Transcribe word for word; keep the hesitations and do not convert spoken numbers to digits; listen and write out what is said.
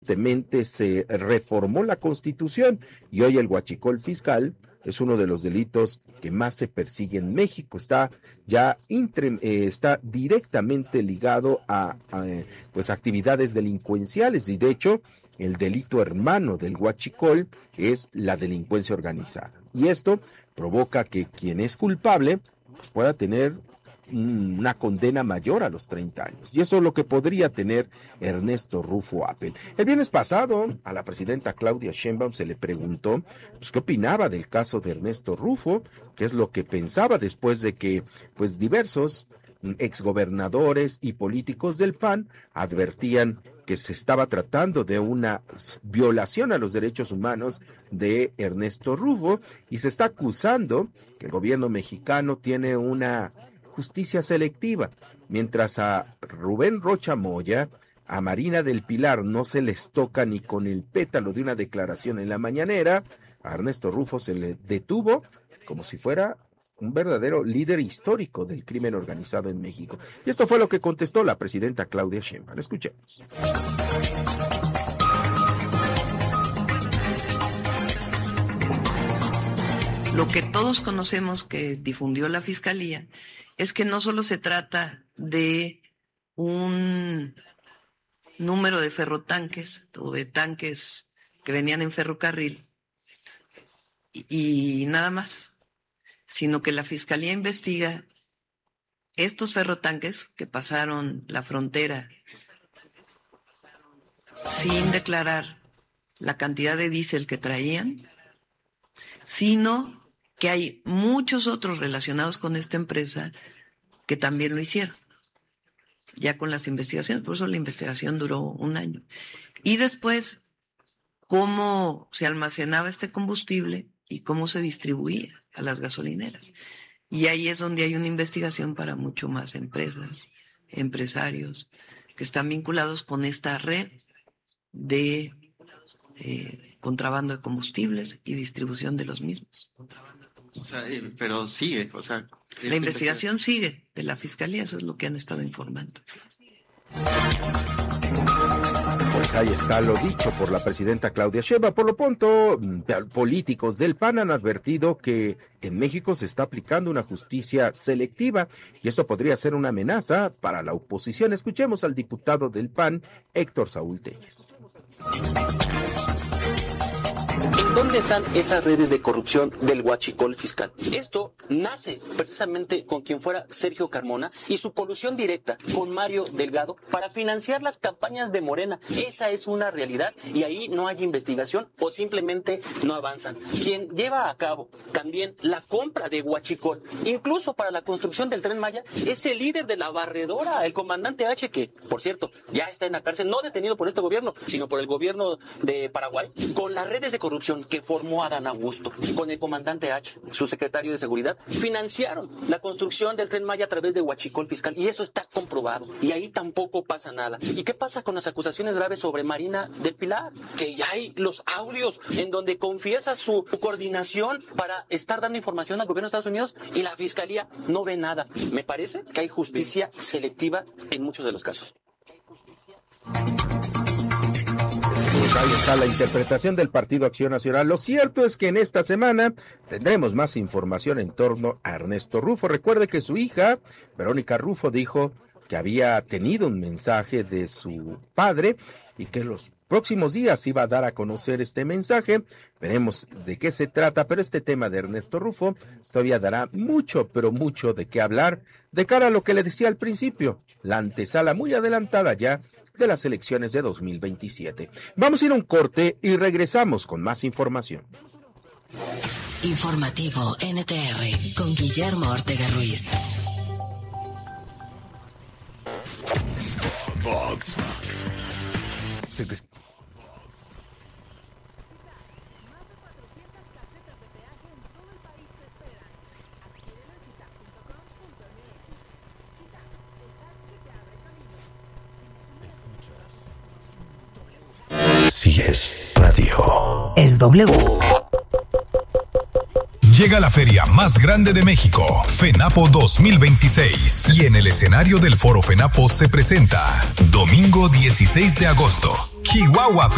recientemente se reformó la Constitución y hoy el huachicol fiscal es uno de los delitos que más se persigue en México. Está ya intre, eh, está directamente ligado a, a pues actividades delincuenciales y de hecho el delito hermano del huachicol es la delincuencia organizada. Y esto provoca que quien es culpable pues, pueda tener una condena mayor a los treinta años. Y eso es lo que podría tener Ernesto Rufo Appel. El viernes pasado, a la presidenta Claudia Sheinbaum se le preguntó pues, qué opinaba del caso de Ernesto Rufo, qué es lo que pensaba después de que pues diversos exgobernadores y políticos del P A N advertían que se estaba tratando de una violación a los derechos humanos de Ernesto Rufo y se está acusando que el gobierno mexicano tiene una justicia selectiva, mientras a Rubén Rocha Moya, a Marina del Pilar no se les toca ni con el pétalo de una declaración en la mañanera, a Ernesto Rufo se le detuvo como si fuera un verdadero líder histórico del crimen organizado en México. Y esto fue lo que contestó la presidenta Claudia Sheinbaum. Escuchemos. Lo que todos conocemos que difundió la Fiscalía es que no solo se trata de un número de ferrotanques o de tanques que venían en ferrocarril y, y nada más, sino que la Fiscalía investiga estos ferrotanques que pasaron la frontera sin declarar la cantidad de diésel que traían, sino que hay muchos otros relacionados con esta empresa que también lo hicieron, ya con las investigaciones, por eso la investigación duró un año. Y después, cómo se almacenaba este combustible y cómo se distribuía a las gasolineras. Y ahí es donde hay una investigación para mucho más empresas, empresarios, que están vinculados con esta red de eh, contrabando de combustibles y distribución de los mismos. O sea, eh, pero sigue, o sea... La investigación sigue de la Fiscalía, eso es lo que han estado informando. Pues ahí está lo dicho por la presidenta Claudia Sheinbaum. Por lo pronto, políticos del P A N han advertido que en México se está aplicando una justicia selectiva y esto podría ser una amenaza para la oposición. Escuchemos al diputado del P A N, Héctor Saúl Telles. ¿En dónde están esas redes de corrupción del huachicol fiscal? Esto nace precisamente con quien fuera Sergio Carmona y su colusión directa con Mario Delgado para financiar las campañas de Morena. Esa es una realidad y ahí no hay investigación o simplemente no avanzan. Quien lleva a cabo también la compra de huachicol, incluso para la construcción del Tren Maya, es el líder de la barredora, el comandante H, que, por cierto, ya está en la cárcel, no detenido por este gobierno, sino por el gobierno de Paraguay, con las redes de corrupción que formó Adán Augusto, con el comandante H, su secretario de seguridad, financiaron la construcción del Tren Maya a través de huachicol fiscal y eso está comprobado y ahí tampoco pasa nada. ¿Y qué pasa con las acusaciones graves sobre Marina del Pilar? Que ya hay los audios en donde confiesa su coordinación para estar dando información al gobierno de Estados Unidos y la Fiscalía no ve nada. Me parece que hay justicia selectiva en muchos de los casos. Pues ahí está la interpretación del Partido Acción Nacional. Lo cierto es que en esta semana tendremos más información en torno a Ernesto Rufo. Recuerde que su hija, Verónica Rufo, dijo que había tenido un mensaje de su padre y que en los próximos días iba a dar a conocer este mensaje. Veremos de qué se trata, pero este tema de Ernesto Rufo todavía dará mucho, pero mucho de qué hablar de cara a lo que le decía al principio, la antesala muy adelantada ya de las elecciones de dos mil veintisiete. Vamos a ir a un corte y regresamos con más información. Informativo N T R con Guillermo Ortega Ruiz. Vox. Se te... Si es radio, es W. Llega la feria más grande de México, FENAPO dos mil veintiséis. Y en el escenario del Foro FENAPO se presenta domingo dieciséis de agosto, Chihuahua